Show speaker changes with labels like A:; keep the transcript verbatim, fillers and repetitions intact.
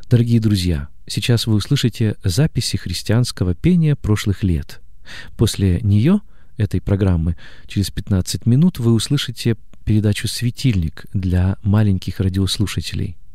A: Дорогие друзья, сейчас вы услышите записи христианского пения прошлых лет. После нее, этой программы, через пятнадцать минут вы услышите передачу «Светильник» для маленьких радиослушателей.